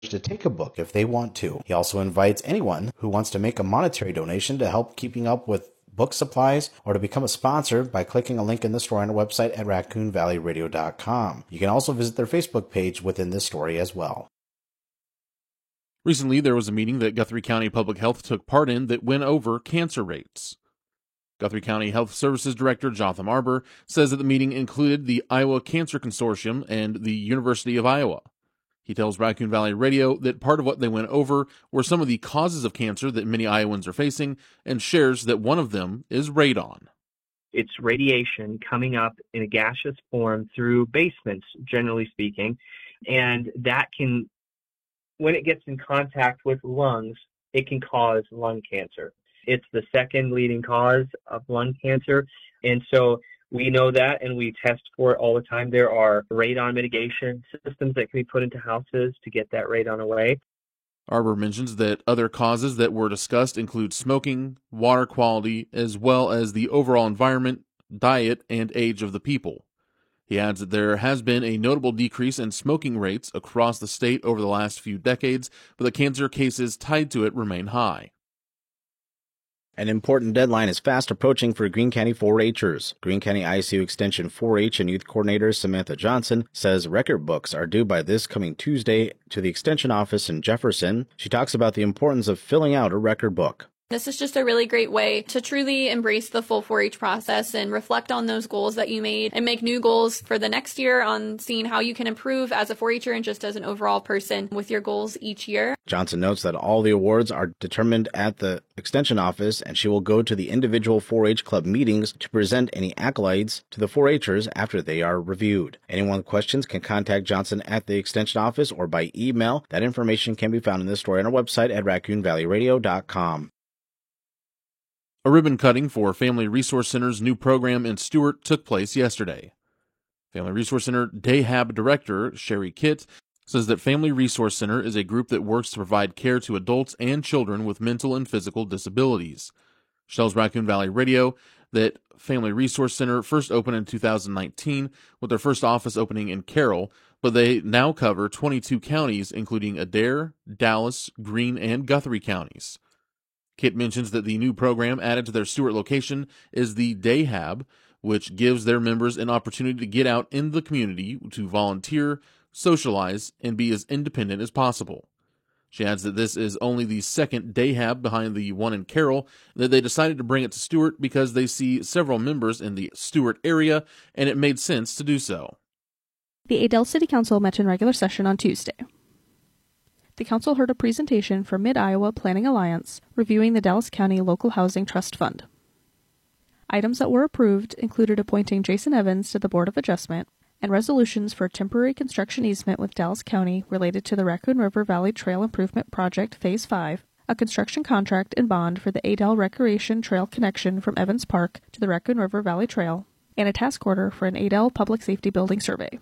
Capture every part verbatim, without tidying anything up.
to take a book if they want to. He also invites anyone who wants to make a monetary donation to help keeping up with book supplies or to become a sponsor by clicking a link in the story on our website at raccoon valley radio dot com. You can also visit their Facebook page within this story as well. Recently, there was a meeting that Guthrie County Public Health took part in that went over cancer rates. Guthrie County Health Services Director Jotham Arbor says that the meeting included the Iowa Cancer Consortium and the University of Iowa. He tells Raccoon Valley Radio that part of what they went over were some of the causes of cancer that many Iowans are facing, and shares that one of them is radon. It's radiation coming up in a gaseous form through basements, generally speaking, and that can, when it gets in contact with lungs, it can cause lung cancer. It's the second leading cause of lung cancer, and so we know that, and we test for it all the time. There are radon mitigation systems that can be put into houses to get that radon away. Arbor mentions that other causes that were discussed include smoking, water quality, as well as the overall environment, diet, and age of the people. He adds that there has been a notable decrease in smoking rates across the state over the last few decades, but the cancer cases tied to it remain high. An important deadline is fast approaching for Greene County four H'ers. Greene County I C U Extension four H and Youth Coordinator Samantha Johnson says record books are due by this coming Tuesday to the Extension office in Jefferson. She talks about the importance of filling out a record book. This is just a really great way to truly embrace the full four H process and reflect on those goals that you made and make new goals for the next year on seeing how you can improve as a four H'er and just as an overall person with your goals each year. Johnson notes that all the awards are determined at the Extension office, and she will go to the individual four H club meetings to present any accolades to the four H'ers after they are reviewed. Anyone with questions can contact Johnson at the Extension office or by email. That information can be found in this story on our website at raccoon valley radio dot com. A ribbon cutting for Family Resource Center's new program in Stuart took place yesterday. Family Resource Center DAHAB Director Sherry Kitt says that Family Resource Center is a group that works to provide care to adults and children with mental and physical disabilities. She tells Raccoon Valley Radio that Family Resource Center first opened in two thousand nineteen with their first office opening in Carroll, but they now cover twenty-two counties, including Adair, Dallas, Greene, and Guthrie counties. Kit mentions that the new program added to their Stuart location is the DAHAB, which gives their members an opportunity to get out in the community to volunteer, socialize, and be as independent as possible. She adds that this is only the second DAHAB behind the one in Carroll, and that they decided to bring it to Stuart because they see several members in the Stuart area, and it made sense to do so. The Adel City Council met in regular session on Tuesday. The council heard a presentation from Mid-Iowa Planning Alliance reviewing the Dallas County Local Housing Trust Fund. Items that were approved included appointing Jason Evans to the Board of Adjustment and resolutions for temporary construction easement with Dallas County related to the Raccoon River Valley Trail Improvement Project Phase five, a construction contract and bond for the Adel Recreation Trail connection from Evans Park to the Raccoon River Valley Trail, and a task order for an Adel Public Safety Building Survey.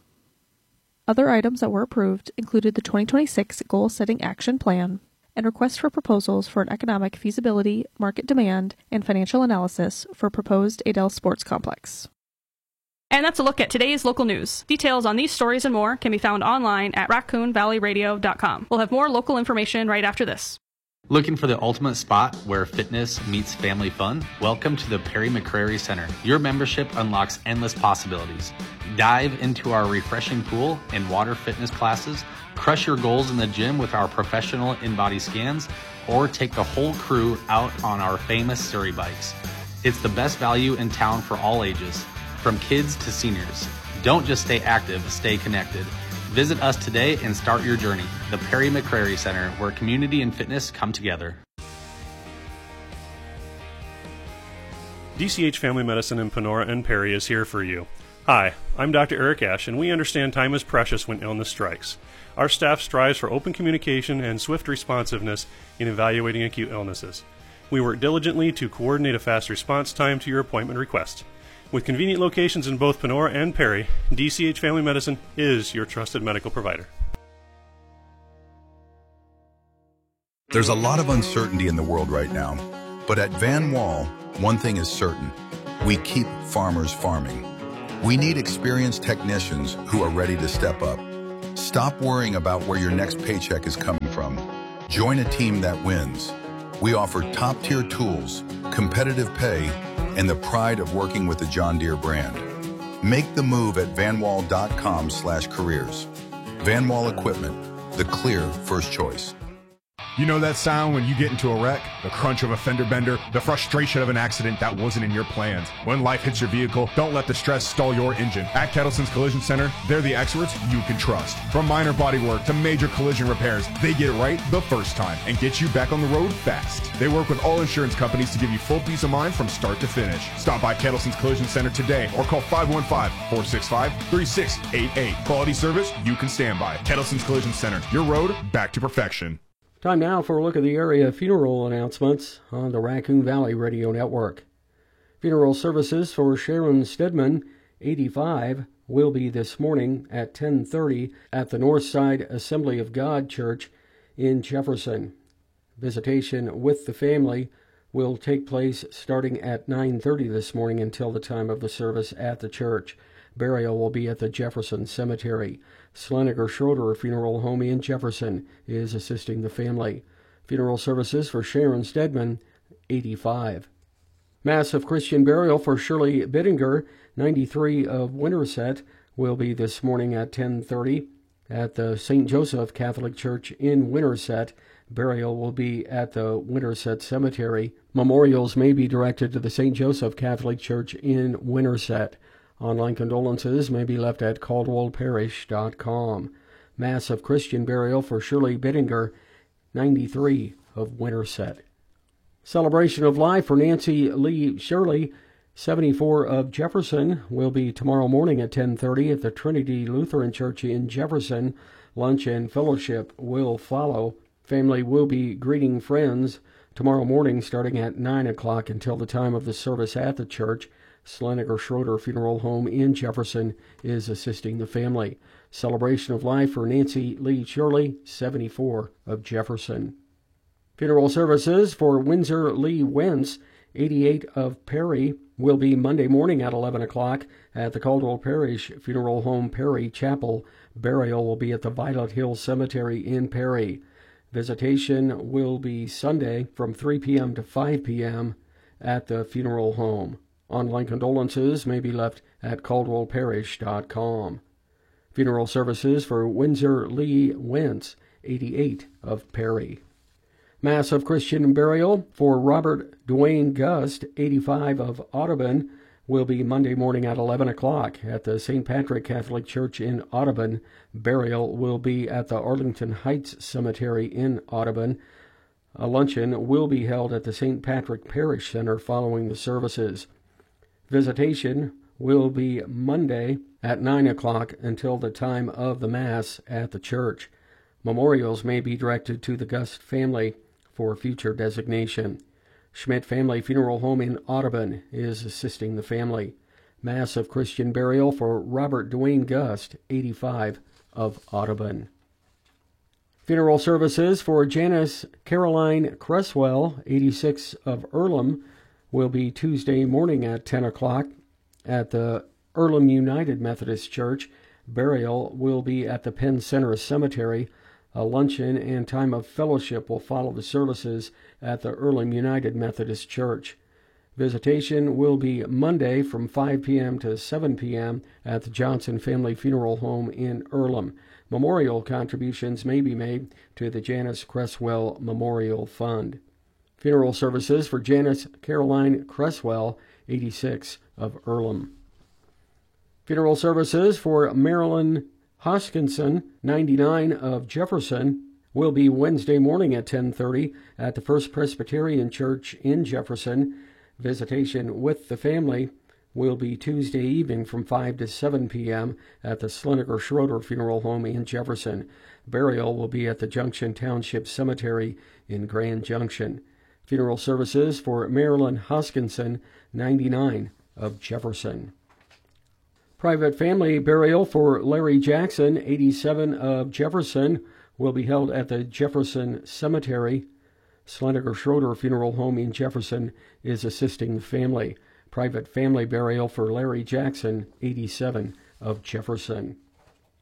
Other items that were approved included the twenty twenty-six Goal-Setting Action Plan and requests for proposals for an economic feasibility, market demand, and financial analysis for proposed Adel Sports Complex. And that's a look at today's local news. Details on these stories and more can be found online at raccoon valley radio dot com. We'll have more local information right after this. Looking for the ultimate spot where fitness meets family fun? Welcome to the Perry McCrary Center. Your membership unlocks endless possibilities. Dive into our refreshing pool and water fitness classes, crush your goals in the gym with our professional in-body scans, or take the whole crew out on our famous Surrey bikes. It's the best value in town for all ages, from kids to seniors. Don't just stay active, stay connected. Visit us today and start your journey. The Perry McCrary Center, where community and fitness come together. D C H Family Medicine in Panora and Perry is here for you. Hi, I'm Doctor Eric Ash, and we understand time is precious when illness strikes. Our staff strives for open communication and swift responsiveness in evaluating acute illnesses. We work diligently to coordinate a fast response time to your appointment request. With convenient locations in both Panora and Perry, D C H Family Medicine is your trusted medical provider. There's a lot of uncertainty in the world right now, but at Van Wall, one thing is certain. We keep farmers farming. We need experienced technicians who are ready to step up. Stop worrying about where your next paycheck is coming from. Join a team that wins. We offer top-tier tools, competitive pay, and the pride of working with the John Deere brand. Make the move at vanwall.com slash careers. Vanwall Equipment, the clear first choice. You know that sound when you get into a wreck? The crunch of a fender bender, the frustration of an accident that wasn't in your plans. When life hits your vehicle, don't let the stress stall your engine. At Kettleson's Collision Center, they're the experts you can trust. From minor body work to major collision repairs, they get it right the first time and get you back on the road fast. They work with all insurance companies to give you full peace of mind from start to finish. Stop by Kettleson's Collision Center today or call five one five, four six five, three six eight eight. Quality service you can stand by. Kettleson's Collision Center, your road back to perfection. Time now for a look at the area funeral announcements on the Raccoon Valley Radio Network. Funeral services for Sharon Stedman, eighty-five, will be this morning at ten thirty at the Northside Assembly of God Church in Jefferson. Visitation with the family will take place starting at nine thirty this morning until the time of the service at the church. Burial will be at the Jefferson Cemetery. Sleniger Schroeder Funeral Home in Jefferson is assisting the family. Funeral services for Sharon Stedman, eighty-five. Mass of Christian burial for Shirley Bittinger, ninety-three, of Winterset, will be this morning at ten thirty at the Saint Joseph Catholic Church in Winterset. Burial will be at the Winterset Cemetery. Memorials may be directed to the Saint Joseph Catholic Church in Winterset. Online condolences may be left at caldwell parish dot com. Mass of Christian burial for Shirley Bittinger, ninety-three, of Winterset. Celebration of life for Nancy Lee Shirley, seventy-four, of Jefferson, will be tomorrow morning at ten thirty at the Trinity Lutheran Church in Jefferson. Lunch and fellowship will follow. Family will be greeting friends tomorrow morning starting at nine o'clock until the time of the service at the church. Sleniger Schroeder Funeral Home in Jefferson is assisting the family. Celebration of life for Nancy Lee Shirley, seventy-four, of Jefferson. Funeral services for Windsor Lee Wentz, eighty-eight, of Perry, will be Monday morning at eleven o'clock at the Caldwell Parish Funeral Home, Perry Chapel. Burial will be at the Violet Hill Cemetery in Perry. Visitation will be Sunday from three p.m. to five p.m. at the funeral home. Online condolences may be left at caldwell parish dot com. Funeral services for Windsor Lee Wentz, eighty-eight, of Perry. Mass of Christian burial for Robert Dwayne Gust, eighty-five, of Audubon, will be Monday morning at eleven o'clock at the Saint Patrick Catholic Church in Audubon. Burial will be at the Arlington Heights Cemetery in Audubon. A luncheon will be held at the Saint Patrick Parish Center following the services. Visitation will be Monday at nine o'clock until the time of the Mass at the church. Memorials may be directed to the Gust family for future designation. Schmidt Family Funeral Home in Audubon is assisting the family. Mass of Christian burial for Robert Dwayne Gust, eighty-five, of Audubon. Funeral services for Janice Caroline Cresswell, eighty-six, of Earlham, will be Tuesday morning at ten o'clock at the Earlham United Methodist Church. Burial will be at the Penn Center Cemetery. A luncheon and time of fellowship will follow the services at the Earlham United Methodist Church. Visitation will be Monday from five p.m. to seven p.m. at the Johnson Family Funeral Home in Earlham. Memorial contributions may be made to the Janice Cresswell Memorial Fund. Funeral services for Janice Caroline Cresswell, eighty-six, of Earlham. Funeral services for Marilyn Hoskinson, ninety-nine, of Jefferson, will be Wednesday morning at ten thirty at the First Presbyterian Church in Jefferson. Visitation with the family will be Tuesday evening from five to seven p.m. at the Sleniger Schroeder Funeral Home in Jefferson. Burial will be at the Junction Township Cemetery in Grand Junction. Funeral services for Marilyn Hoskinson, ninety-nine, of Jefferson. Private family burial for Larry Jackson, eighty-seven, of Jefferson, will be held at the Jefferson Cemetery. Sleniger Schroeder Funeral Home in Jefferson is assisting the family. Private family burial for Larry Jackson, eighty-seven, of Jefferson.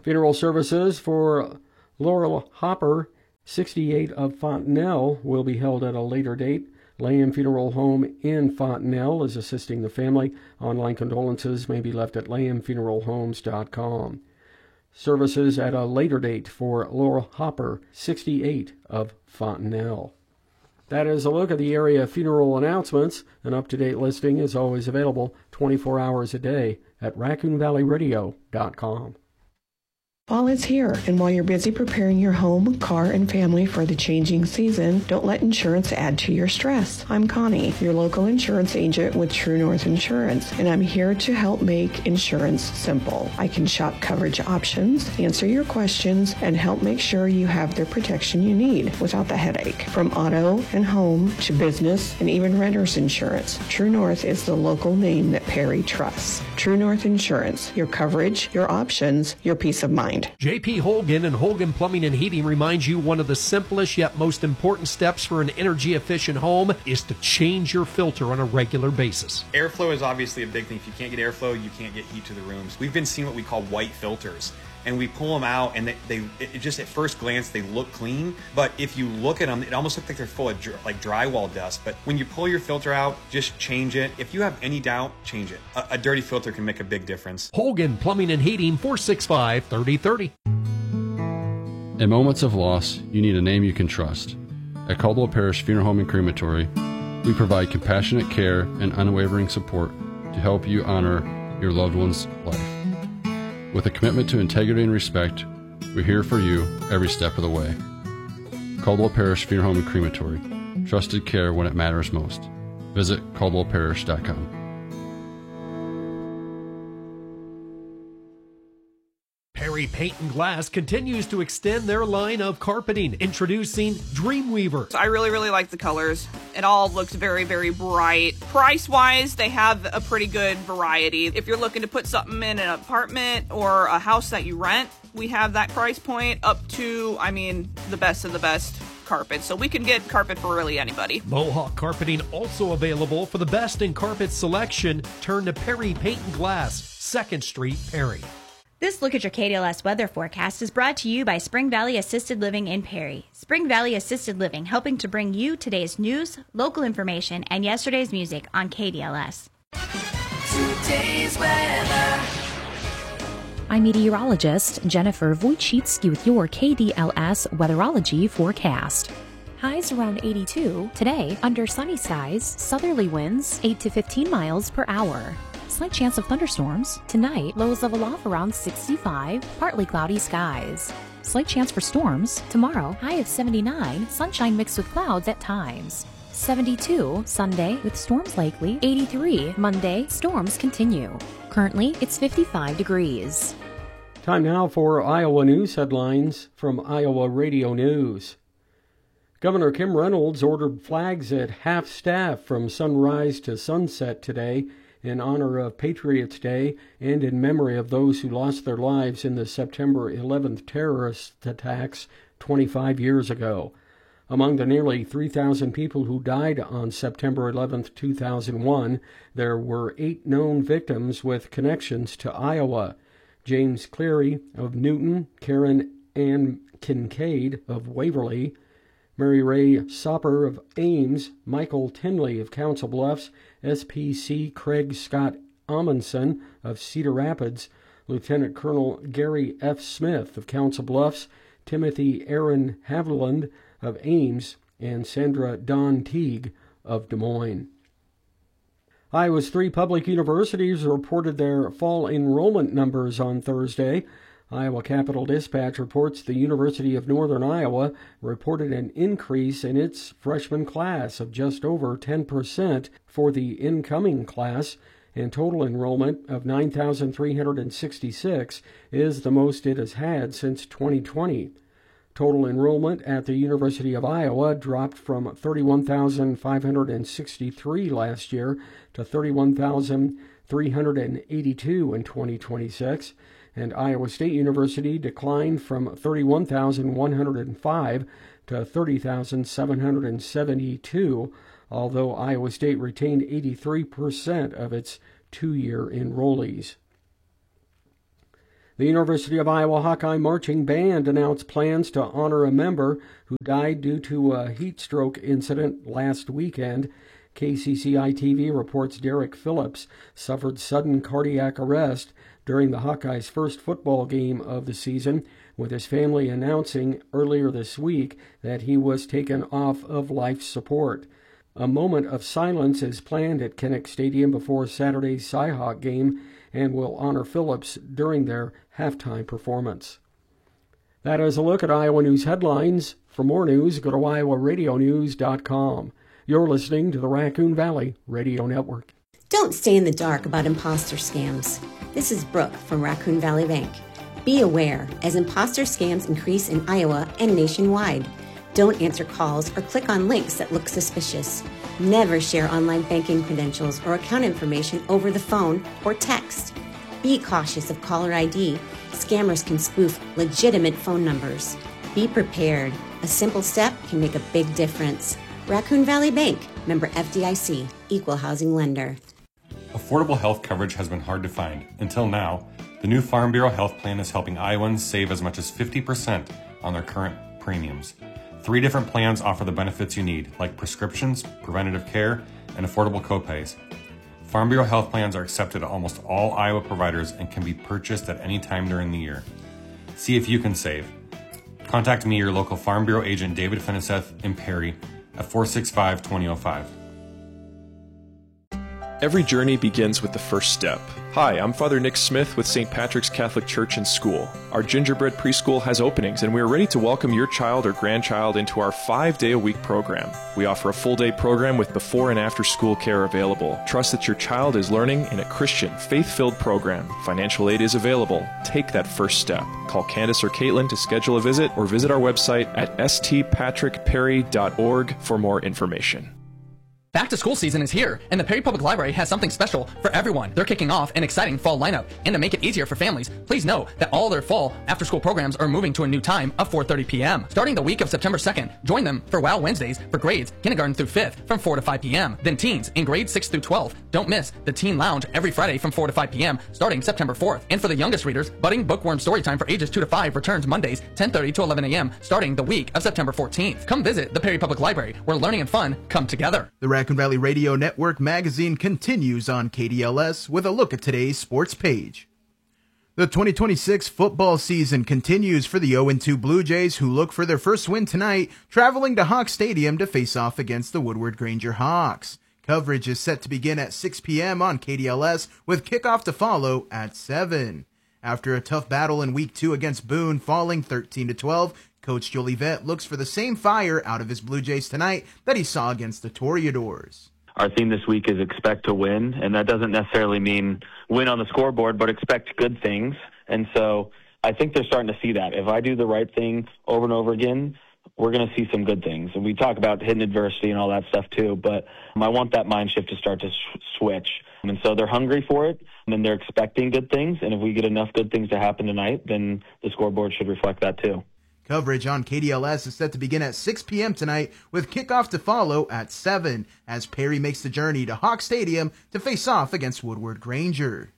Funeral services for Laurel Hopper, sixty-eight of Fontenelle, will be held at a later date. Lamb Funeral Home in Fontenelle is assisting the family. Online condolences may be left at lamb funeral homes dot com. Services at a later date for Laurel Hopper, sixty-eight of Fontenelle. That is a look at the area funeral announcements. An up-to-date listing is always available twenty-four hours a day at raccoon valley radio dot com. Fall is here, and while you're busy preparing your home, car, and family for the changing season, don't let insurance add to your stress. I'm Connie, your local insurance agent with True North Insurance, and I'm here to help make insurance simple. I can shop coverage options, answer your questions, and help make sure you have the protection you need without the headache. From auto and home to business and even renter's insurance, True North is the local name that Perry trusts. True North Insurance, your coverage, your options, your peace of mind. J P Holgan and Holgan Plumbing and Heating reminds you one of the simplest yet most important steps for an energy-efficient home is to change your filter on a regular basis. Airflow is obviously a big thing. If you can't get airflow, you can't get heat to the rooms. We've been seeing what we call white filters. And we pull them out, and they, they it just at first glance they look clean, but if you look at them, it almost looks like they're full of dr- like drywall dust. But when you pull your filter out, just change it. If you have any doubt, change it. A, a dirty filter can make a big difference. Holgan Plumbing and Heating, four six five, three oh three oh. In moments of loss, you need a name you can trust. At Caldwell Parish Funeral Home and Crematory, we provide compassionate care and unwavering support to help you honor your loved one's life. With a commitment to integrity and respect, we're here for you every step of the way. Caldwell Parish Funeral Home and Crematory. Trusted care when it matters most. Visit caldwell parish dot com. Perry Paint and Glass continues to extend their line of carpeting. Introducing Dreamweaver. I really, really like the colors. It all looks very, very bright. Price-wise, they have a pretty good variety. If you're looking to put something in an apartment or a house that you rent, we have that price point up to, I mean, the best of the best carpet. So we can get carpet for really anybody. Mohawk Carpeting also available for the best in carpet selection. Turn to Perry Paint and Glass, second Street, Perry. This look at your K D L S weather forecast is brought to you by Spring Valley Assisted Living in Perry. Spring Valley Assisted Living, helping to bring you today's news, local information, and yesterday's music on K D L S. Today's weather. I'm meteorologist Jennifer Wojcicki with your K D L S weatherology forecast. Highs around eighty-two. Today, under sunny skies, southerly winds eight to fifteen miles per hour. Slight chance of thunderstorms. Tonight, lows level off around sixty-five, partly cloudy skies. Slight chance for storms. Tomorrow, high of seventy-nine, sunshine mixed with clouds at times. seventy-two, Sunday, with storms likely. eighty-three, Monday, storms continue. Currently, it's fifty-five degrees. Time now for Iowa News headlines from Iowa Radio News. Governor Kim Reynolds ordered flags at half staff from sunrise to sunset today in honor of Patriots Day and in memory of those who lost their lives in the September eleventh terrorist attacks twenty-five years ago. Among the nearly three thousand people who died on September eleventh, two thousand one, there were eight known victims with connections to Iowa. James Cleary of Newton, Karen Ann Kincaid of Waverly, Mary Ray Sopper of Ames, Michael Tinley of Council Bluffs, S P C Craig Scott Amundsen of Cedar Rapids, Lieutenant Colonel Gary F. Smith of Council Bluffs, Timothy Aaron Haviland of Ames, and Sandra Dawn Teague of Des Moines. Iowa's three public universities reported their fall enrollment numbers on Thursday. Iowa Capital Dispatch reports the University of Northern Iowa reported an increase in its freshman class of just over ten percent for the incoming class, and total enrollment of nine thousand three hundred sixty-six is the most it has had since twenty twenty. Total enrollment at the University of Iowa dropped from thirty-one thousand five hundred sixty-three last year to thirty-one thousand three hundred eighty-two in twenty twenty-six. And Iowa State University declined from thirty-one thousand one hundred five to thirty thousand seven hundred seventy-two, although Iowa State retained eighty-three percent of its two-year enrollees. The University of Iowa Hawkeye Marching Band announced plans to honor a member who died due to a heat stroke incident last weekend. K C C I T V reports Derek Phillips suffered sudden cardiac arrest during the Hawkeyes' first football game of the season, with his family announcing earlier this week that he was taken off of life support. A moment of silence is planned at Kinnick Stadium before Saturday's Cy-Hawk game and will honor Phillips during their halftime performance. That is a look at Iowa News headlines. For more news, go to iowa radio news dot com. You're listening to the Raccoon Valley Radio Network. Don't stay in the dark about imposter scams. This is Brooke from Raccoon Valley Bank. Be aware as imposter scams increase in Iowa and nationwide. Don't answer calls or click on links that look suspicious. Never share online banking credentials or account information over the phone or text. Be cautious of caller I D. Scammers can spoof legitimate phone numbers. Be prepared. A simple step can make a big difference. Raccoon Valley Bank, member F D I C, equal housing lender. Affordable health coverage has been hard to find. Until now, the new Farm Bureau Health Plan is helping Iowans save as much as fifty percent on their current premiums. Three different plans offer the benefits you need, like prescriptions, preventative care, and affordable copays. Farm Bureau health plans are accepted at almost all Iowa providers and can be purchased at any time during the year. See if you can save. Contact me, your local Farm Bureau agent, David Finiseth in Perry, at four six five, two zero zero five. Every journey begins with the first step. Hi, I'm Father Nick Smith with Saint Patrick's Catholic Church and School. Our gingerbread preschool has openings, and we are ready to welcome your child or grandchild into our five-day-a-week program. We offer a full-day program with before and after school care available. Trust that your child is learning in a Christian, faith-filled program. Financial aid is available. Take that first step. Call Candace or Caitlin to schedule a visit, or visit our website at s t patrick perry dot org for more information. Back to school season is here, and the Perry Public Library has something special for everyone. They're kicking off an exciting fall lineup, and to make it easier for families, please know that all their fall after-school programs are moving to a new time of four thirty p.m. Starting the week of September second, join them for Wow Wednesdays for grades kindergarten through fifth from four to five p.m. Then teens in grades six through twelve. Don't miss the Teen Lounge every Friday from four to five p.m. starting September fourth. And for the youngest readers, Budding Bookworm Storytime for ages two to five returns Mondays ten thirty to eleven a.m. starting the week of September fourteenth. Come visit the Perry Public Library, where learning and fun come together. The Raccoon Valley Radio Network magazine continues on K D L S with a look at today's sports page. The twenty twenty-six football season continues for the oh and two Blue Jays, who look for their first win tonight, traveling to Hawk Stadium to face off against the Woodward Granger Hawks. Coverage is set to begin at six p.m. on K D L S, with kickoff to follow at seven. After a tough battle in week two against Boone, falling thirteen to twelve, Coach Jolivet looks for the same fire out of his Blue Jays tonight that he saw against the Toreadors. Our theme this week is expect to win, and that doesn't necessarily mean win on the scoreboard, but expect good things. And so I think they're starting to see that. If I do the right thing over and over again, we're going to see some good things. And we talk about hidden adversity and all that stuff too, but um, I want that mind shift to start to sh- switch. And so they're hungry for it, and they're expecting good things. And if we get enough good things to happen tonight, then the scoreboard should reflect that too. Coverage on K D L S is set to begin at six p.m. tonight, with kickoff to follow at seven, as Perry makes the journey to Hawk Stadium to face off against Woodward Granger.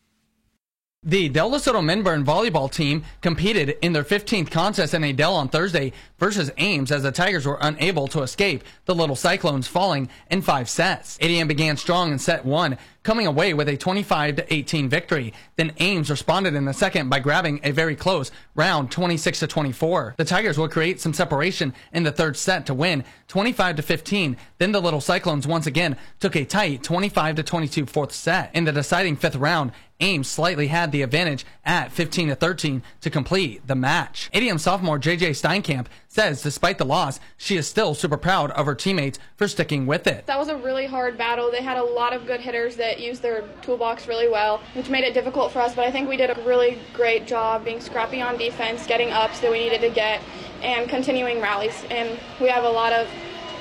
The Del Lesoto Minburn volleyball team competed in their fifteenth contest in Adel on Thursday versus Ames, as the Tigers were unable to escape the Little Cyclones, falling in five sets. A D M began strong in set one, coming away with a twenty-five to eighteen victory. Then Ames responded in the second by grabbing a very close round, twenty-six to twenty-four. The Tigers will create some separation in the third set to win twenty-five to fifteen. Then the Little Cyclones once again took a tight twenty-five to twenty-two fourth set. In the deciding fifth round, Ames slightly had the advantage at fifteen to thirteen to complete the match. A D M sophomore J J Steinkamp says despite the loss, she is still super proud of her teammates for sticking with it. That was a really hard battle. They had a lot of good hitters that used their toolbox really well, which made it difficult for us, but I think we did a really great job being scrappy on defense, getting ups that we needed to get, and continuing rallies. And we have a lot of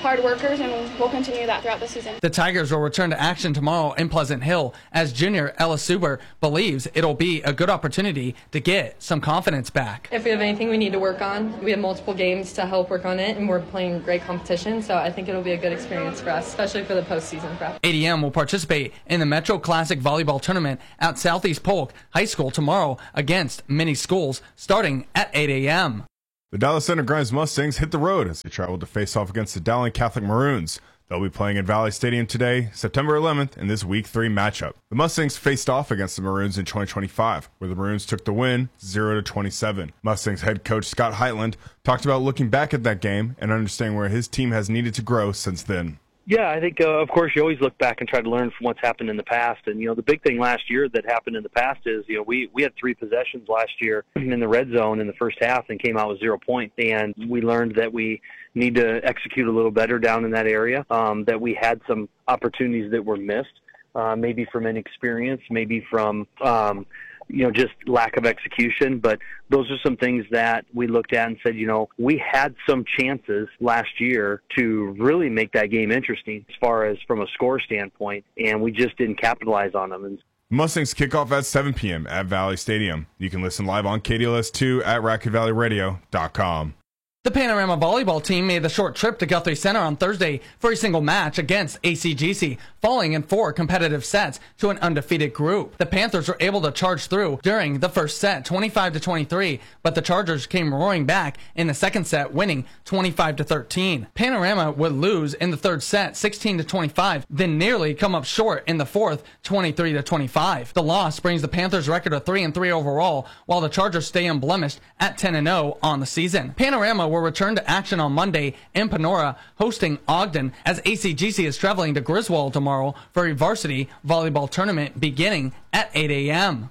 hard workers, and we'll continue that throughout the season. The Tigers will return to action tomorrow in Pleasant Hill as junior Ella Suber believes it'll be a good opportunity to get some confidence back. If we have anything we need to work on, we have multiple games to help work on it, and we're playing great competition, so I think it'll be a good experience for us, especially for the postseason prep. A D M will participate in the Metro Classic Volleyball Tournament at Southeast Polk High School tomorrow against many schools starting at eight a.m. The Dallas Center Grimes Mustangs hit the road as they traveled to face off against the Dowling Catholic Maroons. They'll be playing at Valley Stadium today, September eleventh, in this Week three matchup. The Mustangs faced off against the Maroons in twenty twenty-five, where the Maroons took the win zero to twenty-seven. Mustangs head coach Scott Heitland talked about looking back at that game and understanding where his team has needed to grow since then. Yeah, I think, uh, of course, you always look back and try to learn from what's happened in the past. And, you know, the big thing last year that happened in the past is, you know, we, we had three possessions last year in the red zone in the first half and came out with zero points. And we learned that we need to execute a little better down in that area, um, that we had some opportunities that were missed, uh, maybe from inexperience, maybe from um, – you know, just lack of execution. But those are some things that we looked at and said, you know, we had some chances last year to really make that game interesting as far as from a score standpoint, and we just didn't capitalize on them. And Mustangs kick off at seven p.m. at Valley Stadium. You can listen live on K D L S two at raccoon valley radio dot com. The Panorama volleyball team made the short trip to Guthrie Center on Thursday for a single match against A C G C, falling in four competitive sets to an undefeated group. The Panthers were able to charge through during the first set, twenty-five to twenty-three, but the Chargers came roaring back in the second set, winning twenty-five to thirteen. Panorama would lose in the third set, sixteen to twenty-five, then nearly come up short in the fourth, twenty-three to twenty-five. The loss brings the Panthers' record to three and three overall, while the Chargers stay unblemished at ten and oh on the season. Panorama will return to action on Monday in Panora, hosting Ogden, as A C G C is traveling to Griswold tomorrow for a varsity volleyball tournament beginning at eight a.m.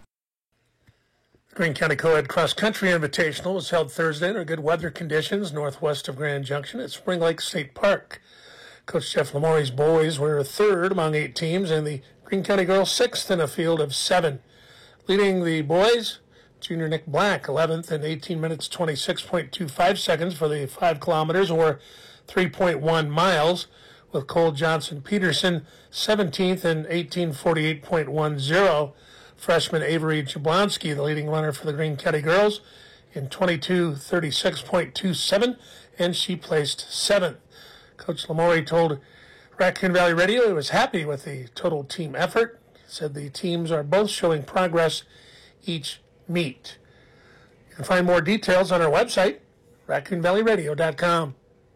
The Greene County Co-ed Cross Country Invitational was held Thursday under good weather conditions northwest of Grand Junction at Spring Lake State Park. Coach Jeff Lamori's boys were third among eight teams, and the Greene County girls sixth in a field of seven. Leading the boys, junior Nick Black, eleventh in eighteen minutes, twenty-six point two five seconds for the five kilometers, or three point one miles, with Cole Johnson Peterson, seventeenth in eighteen forty-eight point one zero. Freshman Avery Jablonski, the leading runner for the Greene County girls, in twenty-two thirty-six point two seven, and she placed seventh. Coach Lamori told Raccoon Valley Radio he was happy with the total team effort. He said the teams are both showing progress each meet. You can find more details on our website, raccoon valley radio dot com.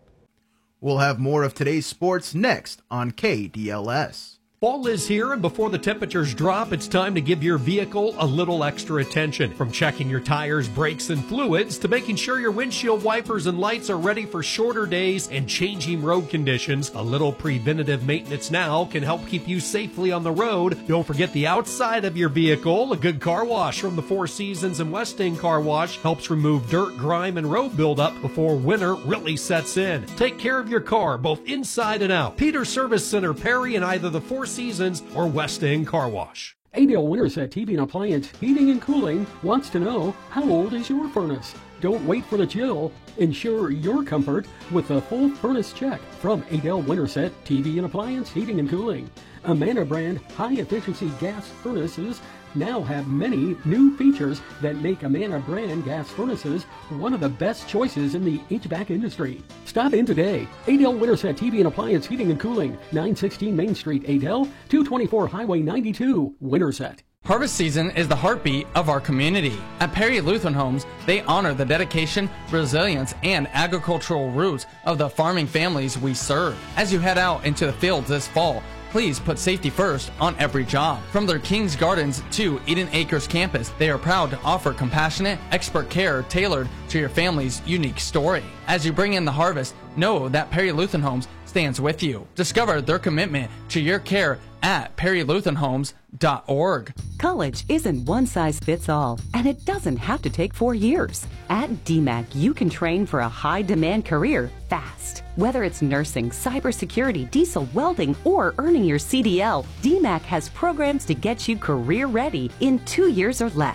We'll have more of today's sports next on K D L S. Fall is here, and before the temperatures drop, it's time to give your vehicle a little extra attention. From checking your tires, brakes, and fluids to making sure your windshield wipers and lights are ready for shorter days and changing road conditions, a little preventative maintenance now can help keep you safely on the road. Don't forget the outside of your vehicle. A good car wash from the Four Seasons and Westing Car Wash helps remove dirt, grime, and road buildup before winter really sets in. Take care of your car both inside and out. Peters Service Center, Perry, and either the Four Seasons or Westing Car Wash. Adel Winterset T V and Appliance Heating and Cooling wants to know, how old is your furnace? Don't wait for the chill. Ensure your comfort with a full furnace check from Adel Winterset T V and Appliance Heating and Cooling. Amana brand high-efficiency gas furnaces now have many new features that make Amana brand gas furnaces one of the best choices in the H V A C industry. Stop in today. Adel Winterset T V and Appliance Heating and Cooling, nine sixteen Main Street, Adel, two twenty-four Highway ninety-two, Winterset. Harvest season is the heartbeat of our community. At Perry Lutheran Homes, they honor the dedication, resilience, and agricultural roots of the farming families we serve. As you head out into the fields this fall, please put safety first on every job. From their King's Gardens to Eden Acres campus, they are proud to offer compassionate, expert care tailored to your family's unique story. As you bring in the harvest, know that Perry Lutheran Homes stands with you. Discover their commitment to your care at perry lutheran homes dot org. College isn't one size fits all, and it doesn't have to take four years. At D MAC, you can train for a high-demand career fast. Whether it's nursing, cybersecurity, diesel welding, or earning your C D L, D MAC has programs to get you career-ready in two years or less.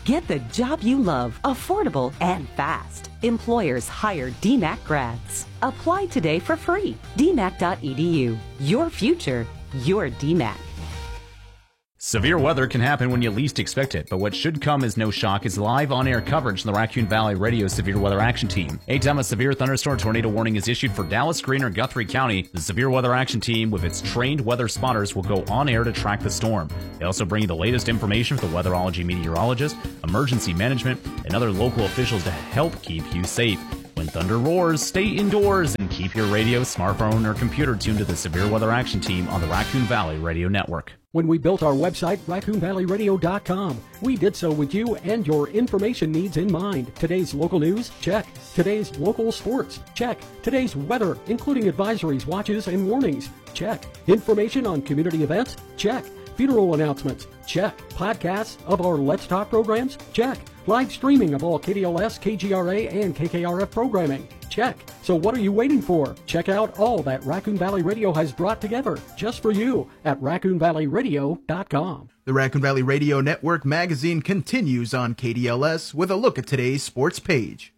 Get the job you love, affordable and fast. Employers hire D MAC grads. Apply today for free. D MAC dot E D U. Your future, your D MAC. Severe weather can happen when you least expect it, but what should come as no shock is live on-air coverage from the Raccoon Valley Radio Severe Weather Action Team. Anytime a severe thunderstorm tornado warning is issued for Dallas, Greene, or Guthrie County, the Severe Weather Action Team, with its trained weather spotters, will go on-air to track the storm. They also bring you the latest information from the weatherology meteorologist, emergency management, and other local officials to help keep you safe. When thunder roars, stay indoors and keep your radio, smartphone, or computer tuned to the Severe Weather Action Team on the Raccoon Valley Radio Network. When we built our website, raccoon valley radio dot com, we did so with you and your information needs in mind. Today's local news? Check. Today's local sports? Check. Today's weather, including advisories, watches, and warnings? Check. Information on community events? Check. Funeral announcements? Check. Podcasts of our Let's Talk programs? Check. Live streaming of all K D L S, K G R A, and K K R F programming? Check. So what are you waiting for? Check out all that Raccoon Valley Radio has brought together just for you at raccoon valley radio dot com. The Raccoon Valley Radio Network magazine continues on K D L S with a look at today's sports page.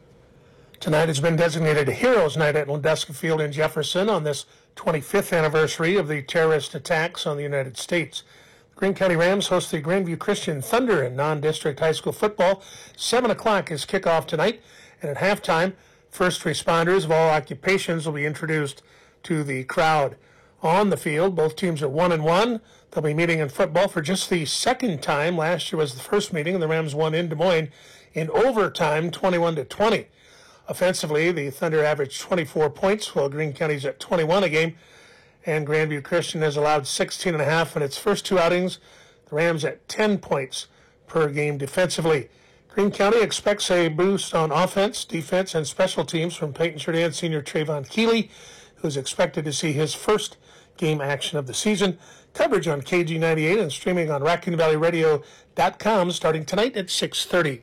Tonight has been designated a Heroes Night at Landesca Field in Jefferson on this twenty-fifth anniversary of the terrorist attacks on the United States. The Greene County Rams host the Grandview Christian Thunder in non-district high school football. seven o'clock is kickoff tonight, and at halftime, first responders of all occupations will be introduced to the crowd. On the field, both teams are one and one. They'll be meeting in football for just the second time. Last year was the first meeting, and the Rams won in Des Moines in overtime, twenty-one to twenty. Offensively, the Thunder averaged twenty-four points, while Greene County's at twenty-one a game, and Grandview Christian has allowed sixteen and a half in its first two outings. The Rams at ten points per game defensively. Greene County expects a boost on offense, defense, and special teams from Peyton Sheridan senior Trayvon Keeley, who's expected to see his first game action of the season. Coverage on K G ninety-eight and streaming on raccoon valley radio dot com starting tonight at six thirty.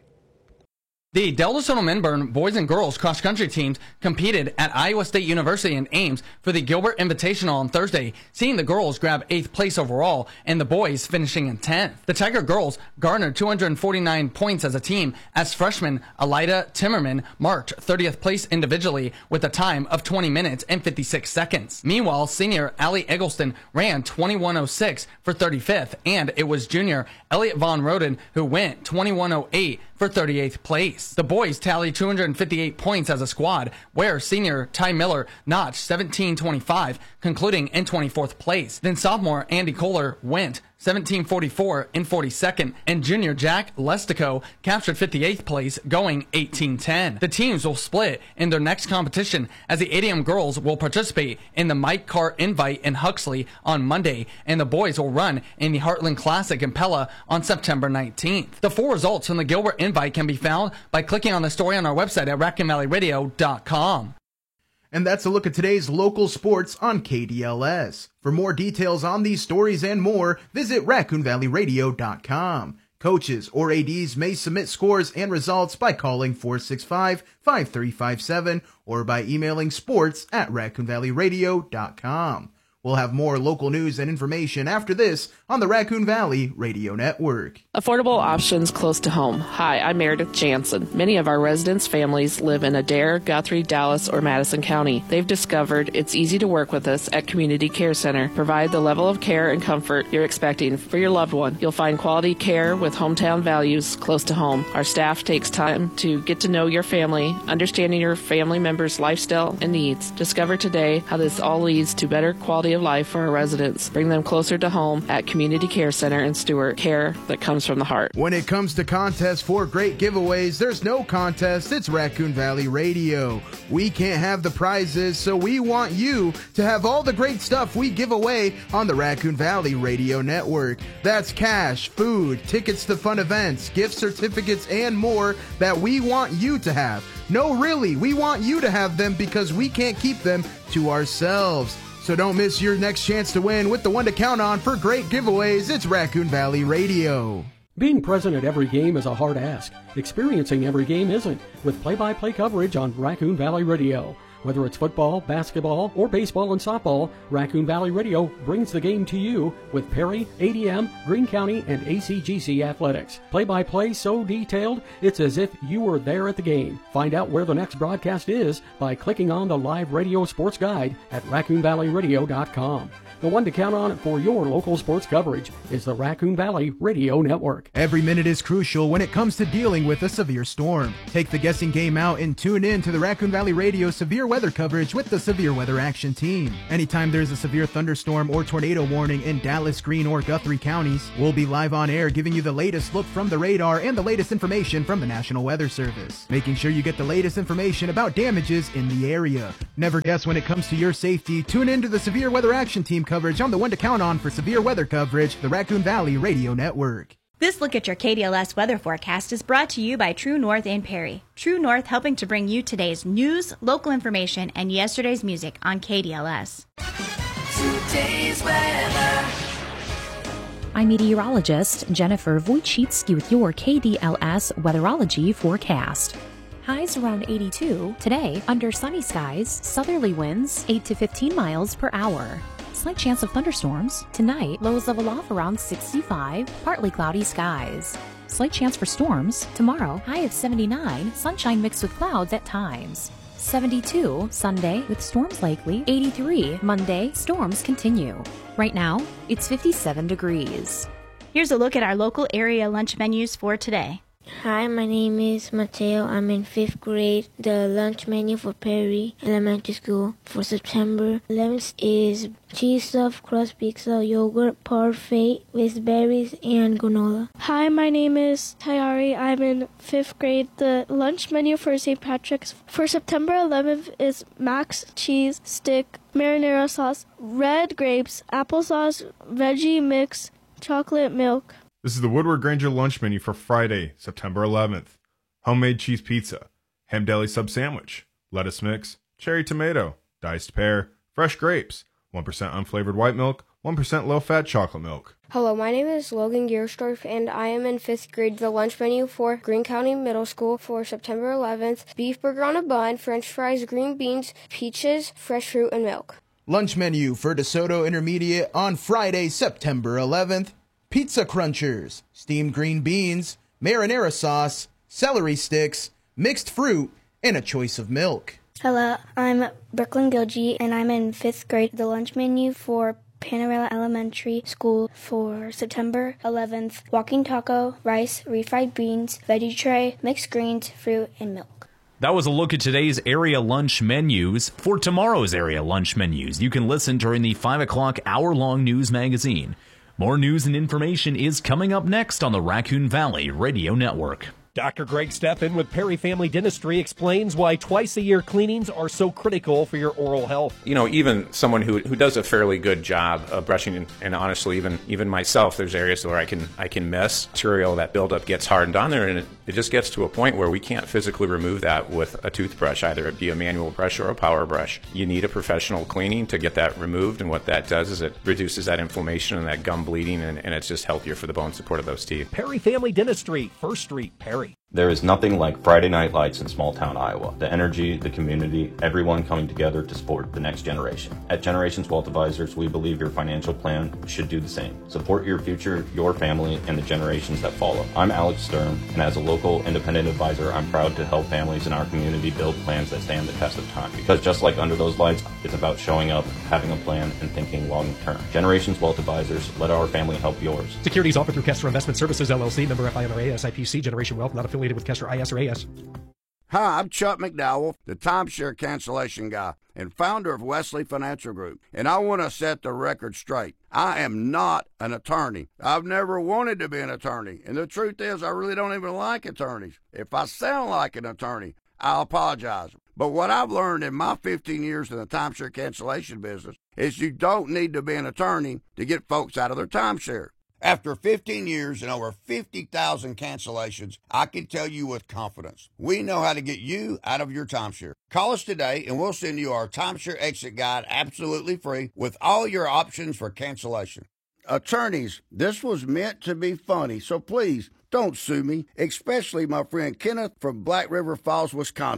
The Del Soto Minburn boys and girls cross-country teams competed at Iowa State University in Ames for the Gilbert Invitational on Thursday, seeing the girls grab eighth place overall and the boys finishing in tenth. The Tiger girls garnered two hundred forty-nine points as a team as freshman Elida Timmerman marked thirtieth place individually with a time of twenty minutes and fifty-six seconds. Meanwhile, senior Allie Eggleston ran twenty-one oh six for thirty-fifth, and it was junior Elliot Von Roden who went twenty-one oh eight for thirty-eighth place. The boys tallied two hundred fifty-eight points as a squad, where senior Ty Miller notched seventeen twenty-five, concluding in twenty-fourth place. Then sophomore Andy Kohler went seventeen forty-four in forty-second, and junior Jack Lestico captured fifty-eighth place, going eighteen ten. The teams will split in their next competition, as the A D M girls will participate in the Mike Cart Invite in Huxley on Monday, and the boys will run in the Heartland Classic in Pella on September nineteenth. The full results from the Gilbert Invite can be found by clicking on the story on our website at raccoon valley radio dot com. And that's a look at today's local sports on K D L S. For more details on these stories and more, visit raccoon valley radio dot com. Coaches or A Ds may submit scores and results by calling four six five, five three five seven or by emailing sports at raccoon valley radio dot com. We'll have more local news and information after this on the Raccoon Valley Radio Network. Affordable options close to home. Hi, I'm Meredith Jansen. Many of our residents' families live in Adair, Guthrie, Dallas, or Madison County. They've discovered it's easy to work with us at Community Care Center. Provide the level of care and comfort you're expecting for your loved one. You'll find quality care with hometown values close to home. Our staff takes time to get to know your family, understanding your family members' lifestyle and needs. Discover today how this all leads to better quality of life for our residents. Bring them closer to home at Community Care Center in Stewart. Care that comes from the heart. When it comes to contests for great giveaways, there's no contest. It's Raccoon Valley Radio. We can't have the prizes, so we want you to have all the great stuff we give away on the Raccoon Valley Radio Network. That's cash, food, tickets to fun events, gift certificates, and more that we want you to have. No, really, we want you to have them because we can't keep them to ourselves. So don't miss your next chance to win with the one to count on for great giveaways. It's Raccoon Valley Radio. Being present at every game is a hard ask. Experiencing every game isn't, with play-by-play coverage on Raccoon Valley Radio. Whether it's football, basketball, or baseball and softball, Raccoon Valley Radio brings the game to you with Perry, A D M, Greene County, and A C G C Athletics. Play-by-play so detailed, it's as if you were there at the game. Find out where the next broadcast is by clicking on the live radio sports guide at raccoon valley radio dot com. The one to count on for your local sports coverage is the Raccoon Valley Radio Network. Every minute is crucial when it comes to dealing with a severe storm. Take the guessing game out and tune in to the Raccoon Valley Radio severe weather coverage with the Severe Weather Action Team. Anytime there's a severe thunderstorm or tornado warning in Dallas, Greene, or Guthrie counties, we'll be live on air giving you the latest look from the radar and the latest information from the National Weather Service, making sure you get the latest information about damages in the area. Never guess when it comes to your safety. Tune in to the Severe Weather Action Team coverage on the one to count on for severe weather coverage, the Raccoon Valley Radio Network. This look at your K D L S weather forecast is brought to you by True North in Perry. True North helping to bring you today's news, local information, and yesterday's music on K D L S. Today's weather. I'm meteorologist Jennifer Wojcicki with your K D L S weatherology forecast. Highs around eighty-two. Today, under sunny skies, southerly winds eight to fifteen miles per hour. Slight chance of thunderstorms. Tonight, lows level off around sixty-five, partly cloudy skies. Slight chance for storms. Tomorrow, high of seventy-nine, sunshine mixed with clouds at times. seventy-two, Sunday, with storms likely. eighty-three, Monday, storms continue. Right now, it's fifty-seven degrees. Here's a look at our local area lunch menus for today. Hi, my name is Mateo. I'm in fifth grade. The lunch menu for Perry Elementary School for September eleventh is cheese stuffed crust pizza, yogurt parfait with berries, and granola. Hi, my name is Tayari. I'm in fifth grade. The lunch menu for Saint Patrick's for September eleventh is max cheese stick, marinara sauce, red grapes, applesauce, veggie mix, chocolate milk. This is the Woodward Granger lunch menu for Friday, September eleventh. Homemade cheese pizza, ham deli sub sandwich, lettuce mix, cherry tomato, diced pear, fresh grapes, one percent unflavored white milk, one percent low-fat chocolate milk. Hello, my name is Logan Gerstorf, and I am in fifth grade. The lunch menu for Greene County Middle School for September eleventh, beef burger on a bun, french fries, green beans, peaches, fresh fruit, and milk. Lunch menu for DeSoto Intermediate on Friday, September eleventh. Pizza crunchers, steamed green beans, marinara sauce, celery sticks, mixed fruit, and a choice of milk. Hello, I'm Brooklyn Gilgee, and I'm in fifth grade. The lunch menu for Panorama Elementary School for September eleventh, walking taco, rice, refried beans, veggie tray, mixed greens, fruit, and milk. That was a look at today's area lunch menus. For tomorrow's area lunch menus, you can listen during the five o'clock hour-long news magazine. More news and information is coming up next on the Raccoon Valley Radio Network. Doctor Greg Steffen with Perry Family Dentistry explains why twice-a-year cleanings are so critical for your oral health. You know, even someone who who does a fairly good job of brushing, and, and honestly, even even myself, there's areas where I can I can miss. Material, that buildup gets hardened on there, and it, it just gets to a point where we can't physically remove that with a toothbrush, either it be a manual brush or a power brush. You need a professional cleaning to get that removed, and what that does is it reduces that inflammation and that gum bleeding, and, and it's just healthier for the bone support of those teeth. Perry Family Dentistry, First Street, Perry. There is nothing like Friday Night Lights in small town Iowa. The energy, the community, everyone coming together to support the next generation. At Generations Wealth Advisors, we believe your financial plan should do the same. Support your future, your family, and the generations that follow. I'm Alex Stern, and as a local independent advisor, I'm proud to help families in our community build plans that stand the test of time. Because just like under those lights, it's about showing up, having a plan, and thinking long term. Generations Wealth Advisors, let our family help yours. Securities offered through Kester Investment Services, L L C, member F I N R A, S I P C, Generation Wealth, not affiliated with Kester I S or A S. Hi, I'm Chuck McDowell, the timeshare cancellation guy and founder of Wesley Financial Group, and I want to set the record straight. I am not an attorney. I've never wanted to be an attorney, and the truth is I really don't even like attorneys. If I sound like an attorney, I'll apologize. But what I've learned in my fifteen years in the timeshare cancellation business is you don't need to be an attorney to get folks out of their timeshare. After fifteen years and over fifty thousand cancellations, I can tell you with confidence, we know how to get you out of your timeshare. Call us today and we'll send you our timeshare exit guide absolutely free with all your options for cancellation. Attorneys, this was meant to be funny, so please don't sue me, especially my friend Kenneth from Black River Falls, Wisconsin.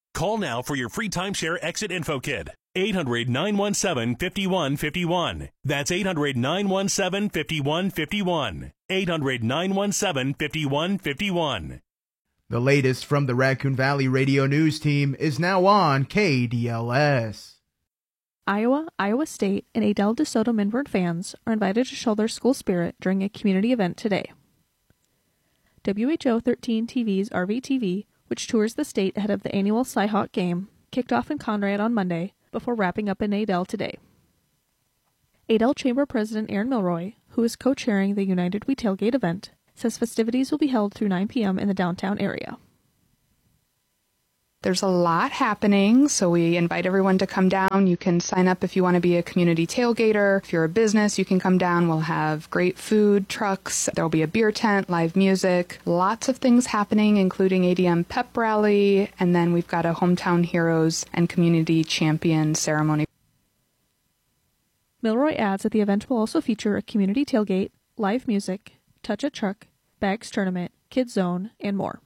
Call now for your free timeshare exit info kit. eight hundred, nine one seven, five one five one. That's eight hundred, nine one seven, five one five one. eight hundred, nine one seven, five one five one. The latest from the Raccoon Valley Radio News team is now on K D L S. Iowa, Iowa State, and Adele DeSoto Minvard fans are invited to show their school spirit during a community event today. W H O thirteen T V's R V T V, which tours the state ahead of the annual Cyhawk game, kicked off in Conrad on Monday before wrapping up in Adel today. Adel Chamber President Aaron Milroy, who is co-chairing the United We Tailgate event, says festivities will be held through nine p.m. in the downtown area. There's a lot happening, so we invite everyone to come down. You can sign up if you want to be a community tailgater. If you're a business, you can come down. We'll have great food trucks. There'll be a beer tent, live music, lots of things happening, including A D M pep rally, and then we've got a Hometown Heroes and Community Champion ceremony. Milroy adds that the event will also feature a community tailgate, live music, touch a truck, bags tournament, kids zone, and more.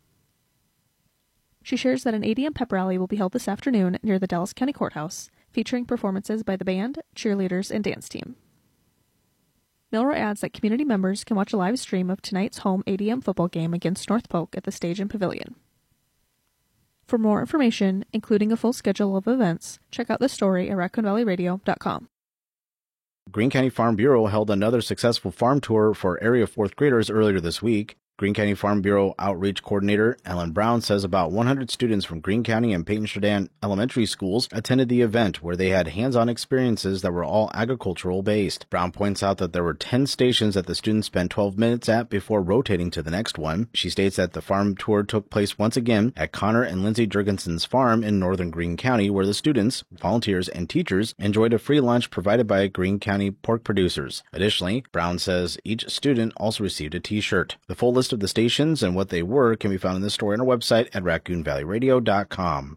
She shares that an A D M pep rally will be held this afternoon near the Dallas County Courthouse, featuring performances by the band, cheerleaders, and dance team. Milroy adds that community members can watch a live stream of tonight's home A D M football game against North Polk at the Stage and Pavilion. For more information, including a full schedule of events, check out the story at raccoon valley radio dot com. Greene County Farm Bureau held another successful farm tour for area fourth graders earlier this week. Greene County Farm Bureau Outreach Coordinator Ellen Brown says about one hundred students from Greene County and Peyton Sheridan elementary schools attended the event, where they had hands-on experiences that were all agricultural-based. Brown points out that there were ten stations that the students spent twelve minutes at before rotating to the next one. She states that the farm tour took place once again at Connor and Lindsay Jurgensen's farm in northern Greene County, where the students, volunteers, and teachers enjoyed a free lunch provided by Greene County pork producers. Additionally, Brown says each student also received a t-shirt. The full list of the stations and what they were can be found in this story on our website at raccoon valley radio dot com.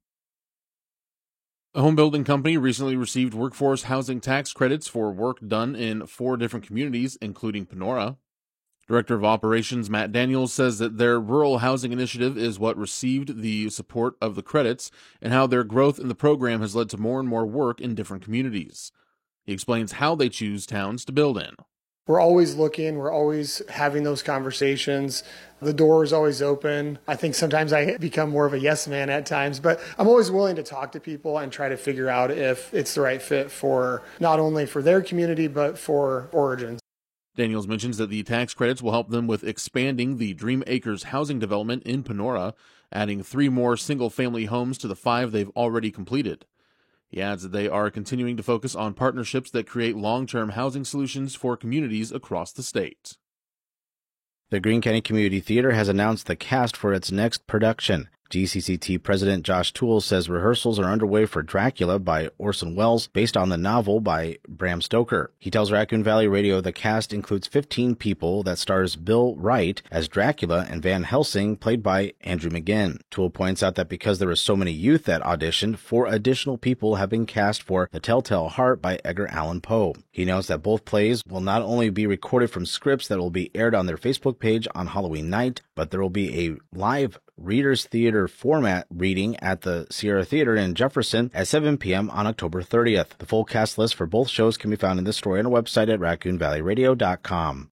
A home building company recently received workforce housing tax credits for work done in four different communities, including Panora. Director of Operations Matt Daniels says that their rural housing initiative is what received the support of the credits, and how their growth in the program has led to more and more work in different communities. He explains how they choose towns to build in. We're always looking, we're always having those conversations. The door is always open. I think sometimes I become more of a yes man at times, but I'm always willing to talk to people and try to figure out if it's the right fit for not only for their community, but for Origins. Daniels mentions that the tax credits will help them with expanding the Dream Acres housing development in Panora, adding three more single-family homes to the five they've already completed. He adds that they are continuing to focus on partnerships that create long-term housing solutions for communities across the state. The Greene County Community Theater has announced the cast for its next production. G C C T President Josh Toole says rehearsals are underway for Dracula by Orson Welles, based on the novel by Bram Stoker. He tells Raccoon Valley Radio the cast includes fifteen people that stars Bill Wright as Dracula and Van Helsing, played by Andrew McGinn. Toole points out that because there were so many youth that auditioned, four additional people have been cast for The Telltale Heart by Edgar Allan Poe. He notes that both plays will not only be recorded from scripts that will be aired on their Facebook page on Halloween night, but there will be a live Reader's Theater format reading at the Sierra Theater in Jefferson at seven p.m. on October thirtieth. The full cast list for both shows can be found in this story on our website at raccoon valley radio dot com.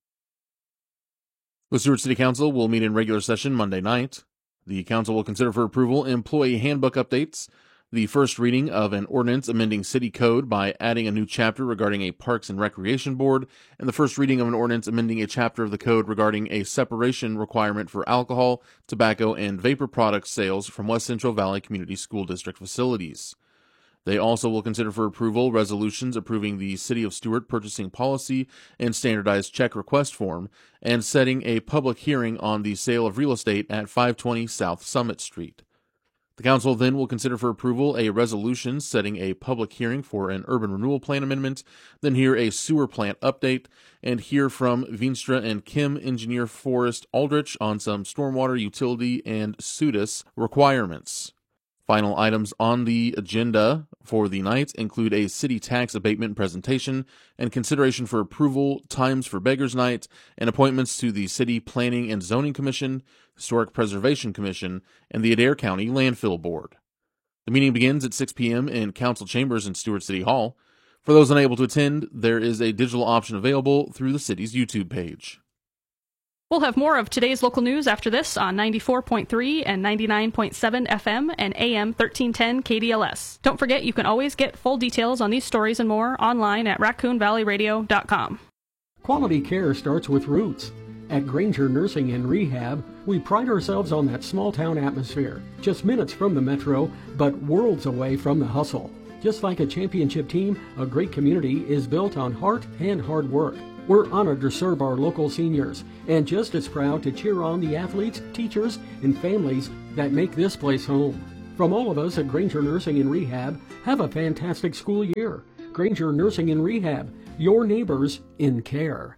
The Stuart City Council will meet in regular session Monday night. The council will consider for approval employee handbook updates, the first reading of an ordinance amending city code by adding a new chapter regarding a Parks and Recreation Board, and the first reading of an ordinance amending a chapter of the code regarding a separation requirement for alcohol, tobacco, and vapor product sales from West Central Valley Community School District facilities. They also will consider for approval resolutions approving the City of Stuart purchasing policy and standardized check request form, and setting a public hearing on the sale of real estate at five twenty South Summit Street. The council then will consider for approval a resolution setting a public hearing for an urban renewal plan amendment, then hear a sewer plant update, and hear from Veenstra and Kim engineer Forrest Aldrich on some stormwater utility and S U D A S requirements. Final items on the agenda for the night include a city tax abatement presentation and consideration for approval, times for Beggars Night, and appointments to the City Planning and Zoning Commission, Historic Preservation Commission, and the Adair County Landfill Board. The meeting begins at six p.m. in Council Chambers in Stewart City Hall. For those unable to attend, there is a digital option available through the city's YouTube page. We'll have more of today's local news after this on ninety-four point three and ninety-nine point seven F M and A M thirteen ten K D L S. Don't forget you can always get full details on these stories and more online at raccoon valley radio dot com. Quality care starts with roots. At Granger Nursing and Rehab, we pride ourselves on that small-town atmosphere, just minutes from the metro, but worlds away from the hustle. Just like a championship team, a great community is built on heart and hard work. We're honored to serve our local seniors, and just as proud to cheer on the athletes, teachers, and families that make this place home. From all of us at Granger Nursing and Rehab, have a fantastic school year. Granger Nursing and Rehab, your neighbors in care.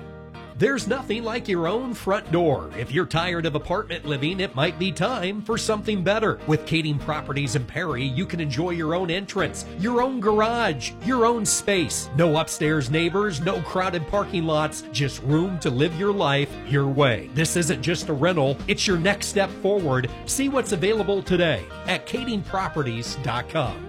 There's nothing like your own front door. If you're tired of apartment living, it might be time for something better. With Kading Properties in Perry, you can enjoy your own entrance, your own garage, your own space. No upstairs neighbors, no crowded parking lots, just room to live your life your way. This isn't just a rental, it's your next step forward. See what's available today at kading properties dot com.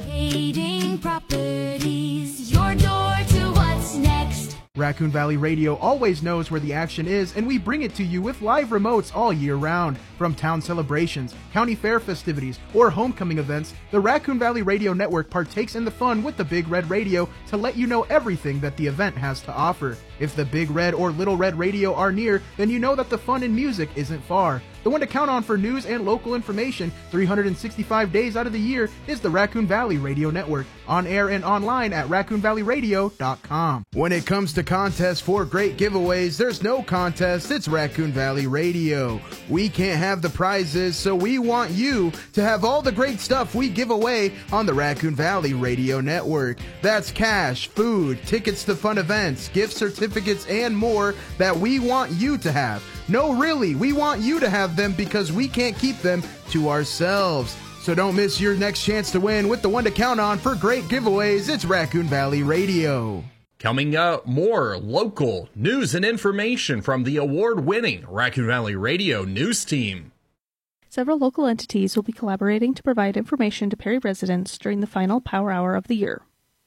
Kading Properties, your door to what's next. Raccoon Valley Radio always knows where the action is, and we bring it to you with live remotes all year round. From town celebrations, county fair festivities, or homecoming events, the Raccoon Valley Radio Network partakes in the fun with the Big Red Radio to let you know everything that the event has to offer. If the Big Red or Little Red Radio are near, then you know that the fun in music isn't far. The one to count on for news and local information three hundred sixty-five days out of the year is the Raccoon Valley Radio Network, on air and online at raccoon valley radio dot com. When it comes to contests for great giveaways, there's no contest, it's Raccoon Valley Radio. We can't have the prizes, so we want you to have all the great stuff we give away on the Raccoon Valley Radio Network. That's cash, food, tickets to fun events, gift certificates, and more that we want you to have. No, really, we want you to have them because we can't keep them to ourselves. So don't miss your next chance to win with the one to count on for great giveaways. It's Raccoon Valley Radio. Coming up, more local news and information from the award-winning Raccoon Valley Radio news team. Several local entities will be collaborating to provide information to Perry residents during the final Power Hour of the year.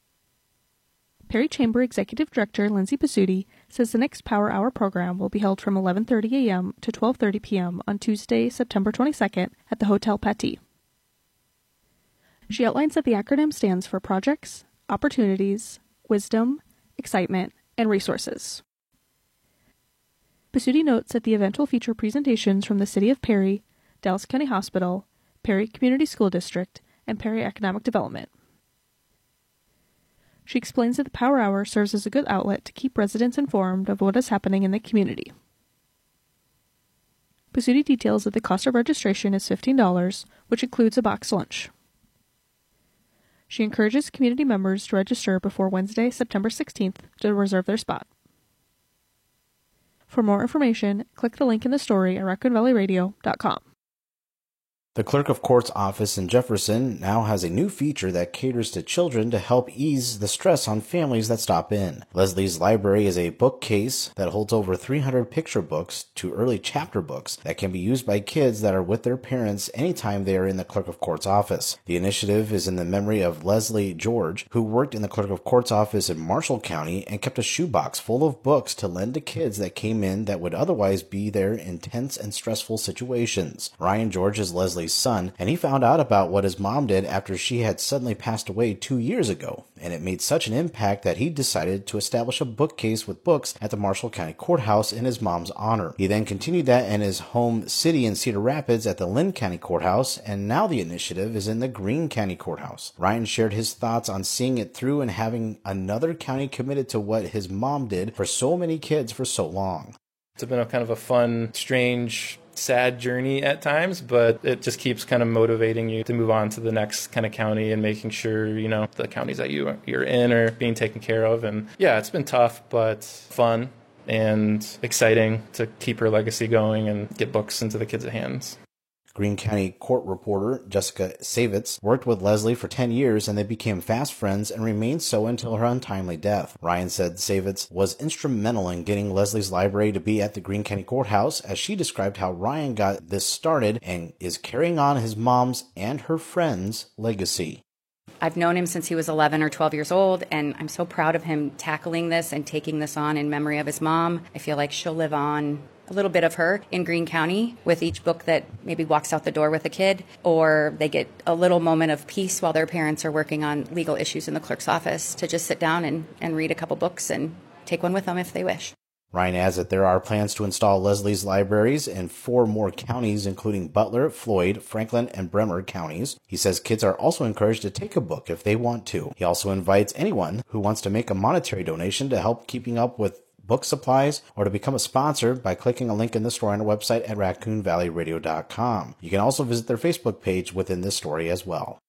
Perry Chamber Executive Director Lindsay Pasuti says the next Power Hour program will be held from eleven thirty a.m. to twelve thirty p.m. on Tuesday, September twenty-second at the Hotel Paty. She outlines that the acronym stands for Projects, Opportunities, Wisdom, Excitement, and Resources. Pasuti notes that the event will feature presentations from the City of Perry, Dallas County Hospital, Perry Community School District, and Perry Economic Development. She explains that the Power Hour serves as a good outlet to keep residents informed of what is happening in the community. Pasuti details that the cost of registration is fifteen dollars, which includes a box lunch. She encourages community members to register before Wednesday, September sixteenth, to reserve their spot. For more information, click the link in the story at raccoon valley radio dot com. The Clerk of Court's office in Jefferson now has a new feature that caters to children to help ease the stress on families that stop in. Leslie's Library is a bookcase that holds over three hundred picture books to early chapter books that can be used by kids that are with their parents anytime they are in the Clerk of Court's office. The initiative is in the memory of Leslie George, who worked in the Clerk of Court's office in Marshall County and kept a shoebox full of books to lend to kids that came in that would otherwise be there in tense and stressful situations. Ryan George is Leslie's son, and he found out about what his mom did after she had suddenly passed away two years ago, and it made such an impact that he decided to establish a bookcase with books at the Marshall County Courthouse in his mom's honor. He then continued that in his home city in Cedar Rapids at the Lynn County Courthouse, and now the initiative is in the Greene County Courthouse. Ryan shared his thoughts on seeing it through and having another county committed to what his mom did for so many kids for so long. It's been a kind of a fun, strange, sad journey at times, but it just keeps kind of motivating you to move on to the next kind of county and making sure, you know, the counties that you, you're in are being taken care of. And yeah, it's been tough, but fun and exciting to keep her legacy going and get books into the kids' hands. Greene County court reporter Jessica Savitz worked with Leslie for ten years, and they became fast friends and remained so until her untimely death. Ryan said Savitz was instrumental in getting Leslie's library to be at the Greene County Courthouse, as she described how Ryan got this started and is carrying on his mom's and her friends' legacy. I've known him since he was eleven or twelve years old, and I'm so proud of him tackling this and taking this on in memory of his mom. I feel like she'll live on, a little bit of her in Greene County with each book that maybe walks out the door with a kid, or they get a little moment of peace while their parents are working on legal issues in the clerk's office to just sit down and, and read a couple books and take one with them if they wish. Ryan adds that there are plans to install Leslie's libraries in four more counties, including Butler, Floyd, Franklin, and Bremer counties. He says kids are also encouraged to take a book if they want to. He also invites anyone who wants to make a monetary donation to help keeping up with book supplies or to become a sponsor by clicking a link in the story on our website at raccoon valley radio dot com. You can also visit their Facebook page within this story as well.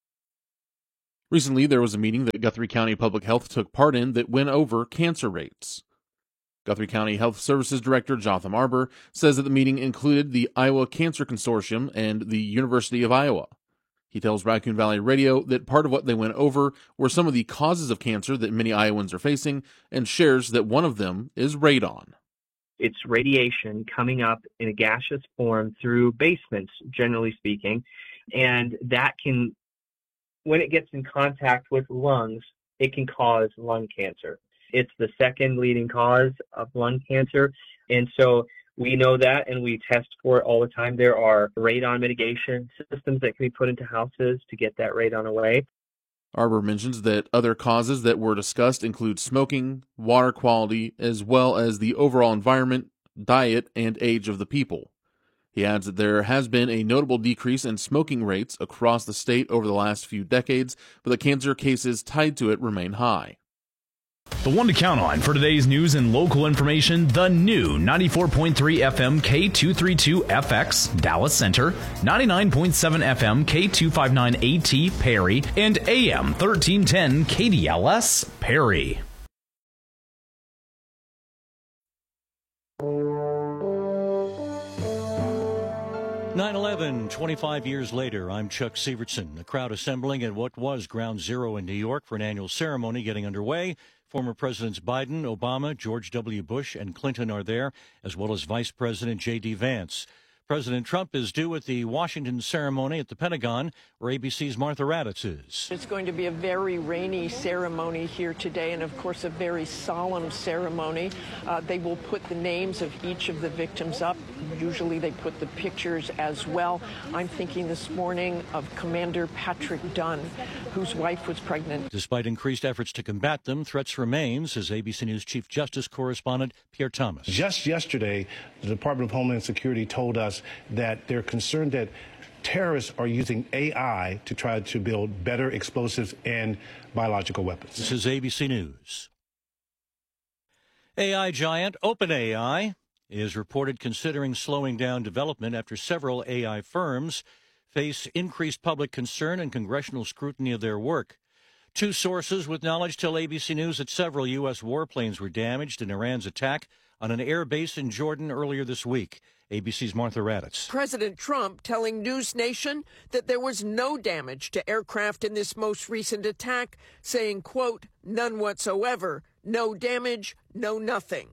Recently, there was a meeting that Guthrie County Public Health took part in that went over cancer rates. Guthrie County Health Services Director Jotham Arbor says that the meeting included the Iowa Cancer Consortium and the University of Iowa. He tells Raccoon Valley Radio that part of what they went over were some of the causes of cancer that many Iowans are facing, and shares that one of them is radon. It's radiation coming up in a gaseous form through basements, generally speaking, and that can, when it gets in contact with lungs, it can cause lung cancer. It's the second leading cause of lung cancer, and so we know that, and we test for it all the time. There are radon mitigation systems that can be put into houses to get that radon away. Arbor mentions that other causes that were discussed include smoking, water quality, as well as the overall environment, diet, and age of the people. He adds that there has been a notable decrease in smoking rates across the state over the last few decades, but the cancer cases tied to it remain high. The one to count on for today's news and local information, the new ninety-four point three F M K two thirty-two F X, Dallas Center, ninety-nine point seven F M K two fifty-nine A T, Perry, and A M thirteen ten K D L S, Perry. nine eleven, twenty-five years later, I'm Chuck Sievertson. A crowd assembling at what was Ground Zero in New York for an annual ceremony getting underway. Former Presidents Biden, Obama, George W. Bush, and Clinton are there, as well as Vice President J D. Vance. President Trump is due at the Washington ceremony at the Pentagon, where A B C's Martha Raddatz is. It's going to be a very rainy ceremony here today, and of course a very solemn ceremony. Uh, they will put the names of each of the victims up. Usually they put the pictures as well. I'm thinking this morning of Commander Patrick Dunn, whose wife was pregnant. Despite increased efforts to combat them, threats remain, says A B C News Chief Justice correspondent Pierre Thomas. Just yesterday, the Department of Homeland Security told us that they're concerned that terrorists are using A I to try to build better explosives and biological weapons. This is A B C News. A I giant OpenAI is reported considering slowing down development after several A I firms face increased public concern and congressional scrutiny of their work. Two sources with knowledge tell A B C News that several U S warplanes were damaged in Iran's attack on an air base in Jordan earlier this week. A B C's Martha Raddatz. President Trump telling News Nation that there was no damage to aircraft in this most recent attack, saying, quote, none whatsoever, no damage, no nothing.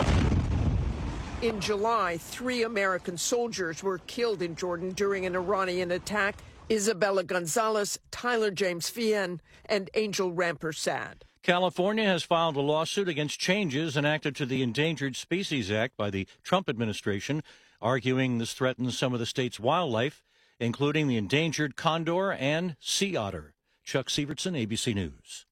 In July, three American soldiers were killed in Jordan during an Iranian attack. Isabella Gonzalez, Tyler James Fien, and Angel Rampersad. California has filed a lawsuit against changes enacted to the Endangered Species Act by the Trump administration, arguing this threatens some of the state's wildlife, including the endangered condor and sea otter. Chuck Sievertson, A B C News.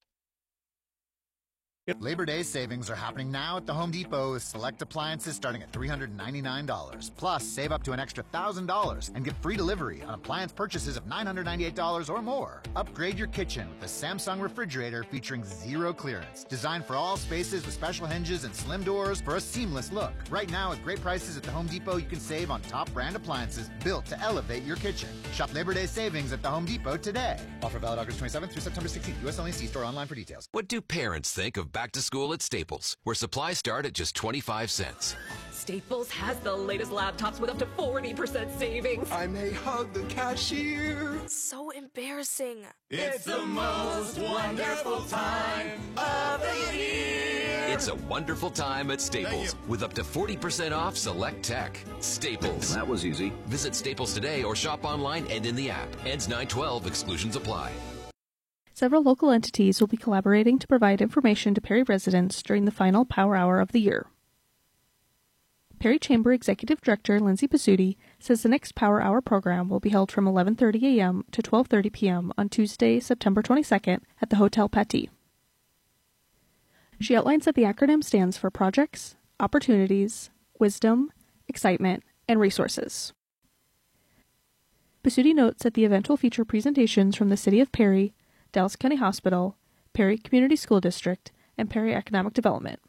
Labor Day savings are happening now at the Home Depot with select appliances starting at three hundred ninety-nine dollars. Plus, save up to an extra one thousand dollars and get free delivery on appliance purchases of nine hundred ninety-eight dollars or more. Upgrade your kitchen with the Samsung refrigerator featuring zero clearance. Designed for all spaces with special hinges and slim doors for a seamless look. Right now, at great prices at the Home Depot, you can save on top brand appliances built to elevate your kitchen. Shop Labor Day savings at the Home Depot today. Offer valid August twenty-seventh through September sixteenth. U S only. See store online for details. What do parents think of back to school at Staples, where supplies start at just twenty-five cents. Staples has the latest laptops with up to forty percent savings. I may hug the cashier. So embarrassing. It's the most wonderful time of the year. It's a wonderful time at Staples with up to forty percent off select tech. Staples. That was easy. Visit Staples today or shop online and in the app. Ends nine twelve. Exclusions apply. Several local entities will be collaborating to provide information to Perry residents during the final Power Hour of the year. Perry Chamber Executive Director Lindsay Pasuti says the next Power Hour program will be held from eleven thirty a.m. to twelve thirty p.m. on Tuesday, September twenty-second at the Hotel Paty. She outlines that the acronym stands for Projects, Opportunities, Wisdom, Excitement, and Resources. Pasuti notes that the event will feature presentations from the City of Perry, Dallas County Hospital, Perry Community School District, and Perry Economic Development.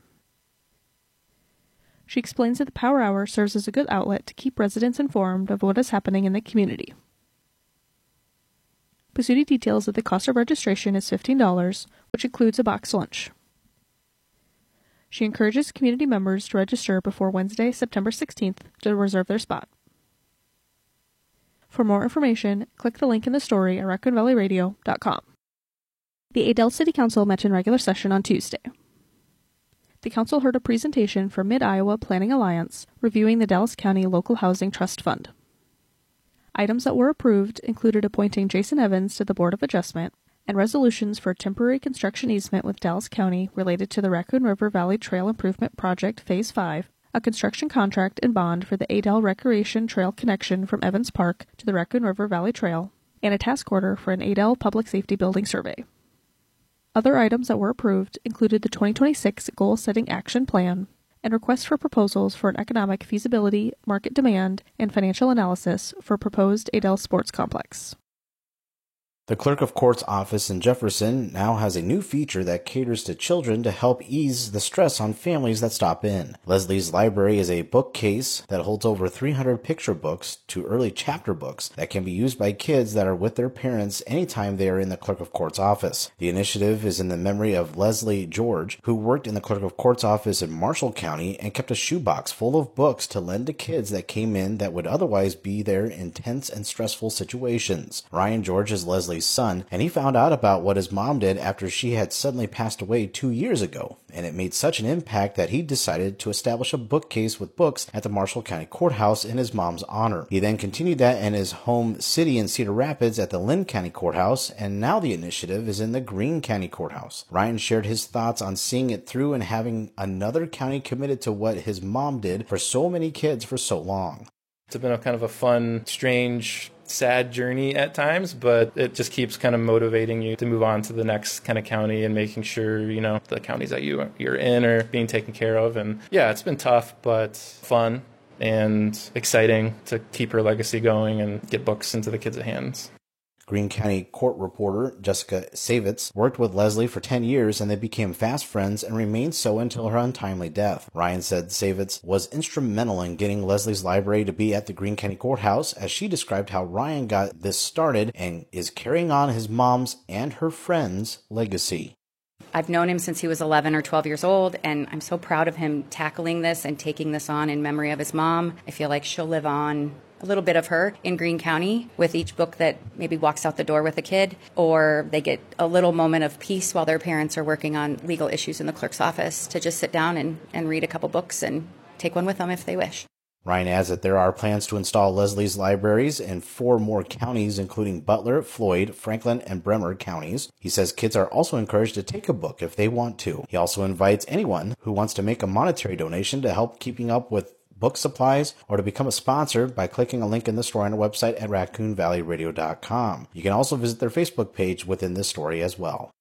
She explains that the Power Hour serves as a good outlet to keep residents informed of what is happening in the community. Pasuti details that the cost of registration is fifteen dollars, which includes a box lunch. She encourages community members to register before Wednesday, September sixteenth, to reserve their spot. For more information, click the link in the story at raccoon valley radio dot com. The Adel City Council met in regular session on Tuesday. The council heard a presentation from Mid-Iowa Planning Alliance reviewing the Dallas County Local Housing Trust Fund. Items that were approved included appointing Jason Evans to the Board of Adjustment and resolutions for a temporary construction easement with Dallas County related to the Raccoon River Valley Trail Improvement Project Phase five, a construction contract and bond for the Adel Recreation Trail connection from Evans Park to the Raccoon River Valley Trail, and a task order for an Adel Public Safety Building Survey. Other items that were approved included the twenty twenty-six Goal-Setting Action Plan and requests for proposals for an economic feasibility, market demand, and financial analysis for proposed Adel Sports Complex. The Clerk of Court's office in Jefferson now has a new feature that caters to children to help ease the stress on families that stop in. Leslie's Library is a bookcase that holds over three hundred picture books to early chapter books that can be used by kids that are with their parents anytime they are in the Clerk of Court's office. The initiative is in the memory of Leslie George, who worked in the Clerk of Court's office in Marshall County and kept a shoebox full of books to lend to kids that came in that would otherwise be there in tense and stressful situations. Ryan George is Leslie's son, and he found out about what his mom did after she had suddenly passed away two years ago, and it made such an impact that he decided to establish a bookcase with books at the Marshall County Courthouse in his mom's honor. He then continued that in his home city in Cedar Rapids at the Lynn County Courthouse, and now the initiative is in the Greene County Courthouse. Ryan shared his thoughts on seeing it through and having another county committed to what his mom did for so many kids for so long. It's been a kind of a fun, strange, sad journey at times, but it just keeps kind of motivating you to move on to the next kind of county and making sure, you know, the counties that you, you're in are being taken care of. And yeah, it's been tough, but fun and exciting to keep her legacy going and get books into the kids' hands. Greene County court reporter Jessica Savitz worked with Leslie for ten years, and they became fast friends and remained so until her untimely death. Ryan said Savitz was instrumental in getting Leslie's library to be at the Greene County Courthouse, as she described how Ryan got this started and is carrying on his mom's and her friends' legacy. I've known him since he was eleven or twelve years old, and I'm so proud of him tackling this and taking this on in memory of his mom. I feel like she'll live on, a little bit of her in Greene County with each book that maybe walks out the door with a kid, or they get a little moment of peace while their parents are working on legal issues in the clerk's office to just sit down and, and read a couple books and take one with them if they wish. Ryan adds that there are plans to install Leslie's libraries in four more counties, including Butler, Floyd, Franklin, and Bremer counties. He says kids are also encouraged to take a book if they want to. He also invites anyone who wants to make a monetary donation to help keeping up with book supplies or to become a sponsor by clicking a link in the story on our website at raccoon valley radio dot com. You can also visit their Facebook page within this story as well.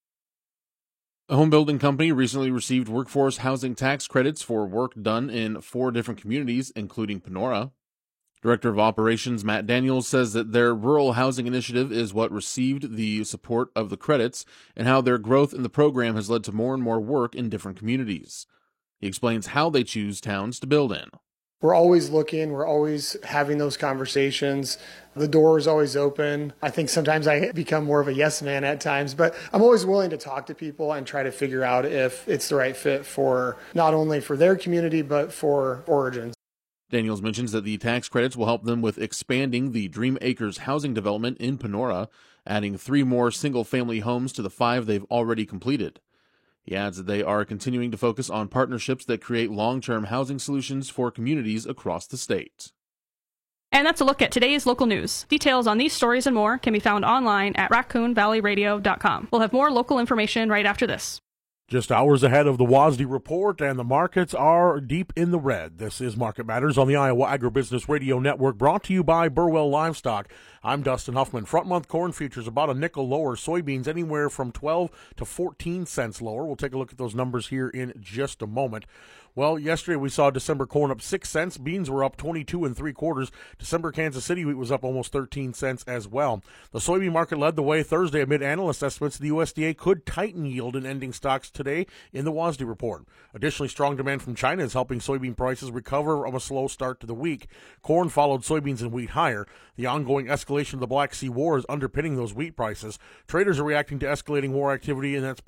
A home building company recently received workforce housing tax credits for work done in four different communities, including Panora. Director of Operations Matt Daniels says that their rural housing initiative is what received the support of the credits, and how their growth in the program has led to more and more work in different communities. He explains how they choose towns to build in. We're always looking, we're always having those conversations. The door is always open. I think sometimes I become more of a yes man at times, but I'm always willing to talk to people and try to figure out if it's the right fit for not only for their community, but for Origins. Daniels mentions that the tax credits will help them with expanding the Dream Acres housing development in Panora, adding three more single-family homes to the five they've already completed. He adds that they are continuing to focus on partnerships that create long-term housing solutions for communities across the state. And that's a look at today's local news. Details on these stories and more can be found online at raccoon valley radio dot com. We'll have more local information right after this. Just hours ahead of the W A S D report, and the markets are deep in the red. This is Market Matters on the Iowa Agribusiness Radio Network, brought to you by Burwell Livestock. I'm Dustin Huffman. Front month corn futures about a nickel lower. Soybeans anywhere from twelve to fourteen cents lower. We'll take a look at those numbers here in just a moment. Well, yesterday we saw December corn up six cents. Beans were up twenty-two and three quarters. December Kansas City wheat was up almost thirteen cents as well. The soybean market led the way Thursday amid analyst estimates the U S D A could tighten yield in ending stocks today in the W A S D report. Additionally, strong demand from China is helping soybean prices recover from a slow start to the week. Corn followed soybeans and wheat higher. The ongoing escalation of the Black Sea War is underpinning those wheat prices. Traders are reacting to escalating war activity, and that's